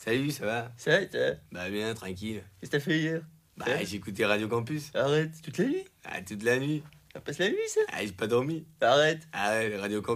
Salut, ça va? Ça va, toi? Bah bien, tranquille. Qu'est-ce que t'as fait hier? Bah j'ai écouté Radio Campus. Arrête, toute la nuit? Ah, toute la nuit. Ça passe la nuit, ça? Ah, j'ai pas dormi. Arrête. Ah ouais, Radio Campus.